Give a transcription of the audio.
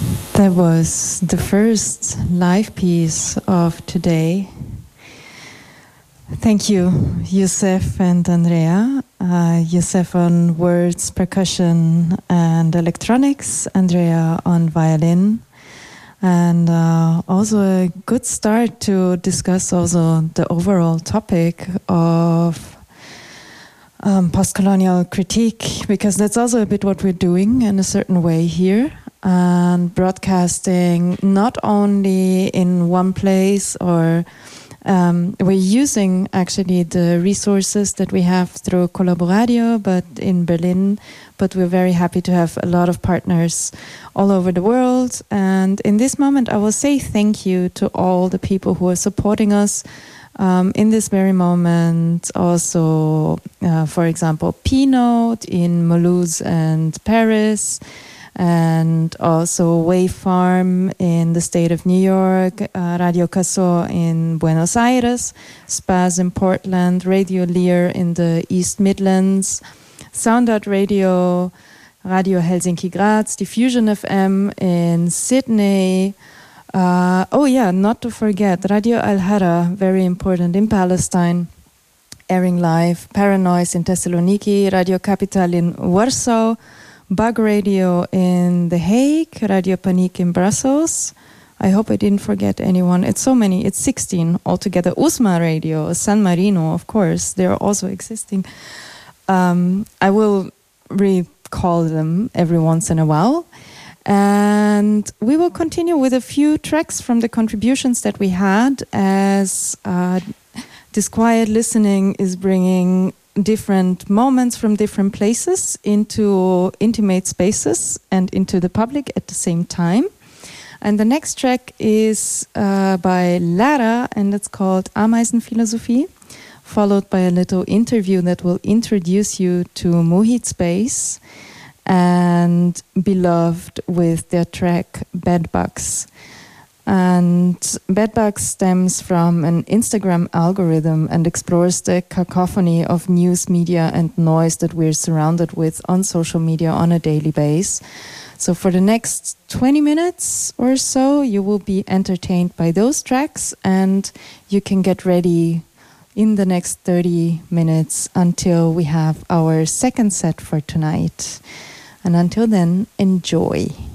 That was the first live piece of today. Thank you, Youssef and Andrea. Youssef on words, percussion, and electronics. Andrea on violin. And also a good start to discuss also the overall topic of post-colonial critique, because that's also a bit what we're doing in a certain way here, and broadcasting not only in one place, or we're using actually the resources that we have through Collaboradio, but in Berlin, but we're very happy to have a lot of partners all over the world. And in this moment, I will say thank you to all the people who are supporting us in this very moment. Also, for example, Pinot in Mulhouse and Paris, and also Wave Farm in the state of New York, Radio Caso in Buenos Aires, Spaz in Portland, Radio Lear in the East Midlands, Sound Out Radio, Radio Helsinki Graz, Diffusion FM in Sydney. Not to forget, Radio Al-Hara, very important in Palestine, airing live, Paranoise in Thessaloniki, Radio Capital in Warsaw, Bug Radio in The Hague, Radio Panique in Brussels. I hope I didn't forget anyone. It's so many. It's 16 altogether. Usma Radio, San Marino, of course. They're also existing. I will recall them every once in a while. And we will continue with a few tracks from the contributions that we had, as this quiet listening is bringing different moments from different places into intimate spaces and into the public at the same time. And the next track is by Lara, and it's called Ameisenphilosophie, followed by a little interview that will introduce you to Mohit Space and Beloved with their track Bedbugs. And Bedbugs stems from an Instagram algorithm and explores the cacophony of news, media and noise that we're surrounded with on social media on a daily basis. So for the next 20 minutes or so, you will be entertained by those tracks, and you can get ready in the next 30 minutes until we have our second set for tonight. And until then, enjoy.